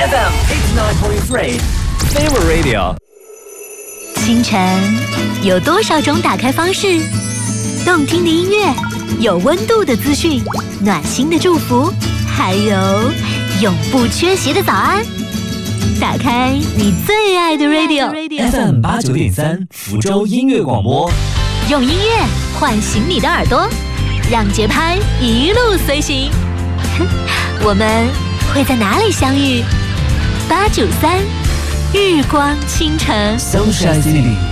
FM 89.3 Favorite Radio。 清晨有多少种打开方式？动听的音乐，有温度的资讯，暖心的祝福，还有永不缺席的早安。打开你最爱的 Radio FM 89.3福州音乐广播， 用音乐唤醒你的耳朵，让节拍一路随行。我们会在哪里相遇？893日光倾城 Sunshine City。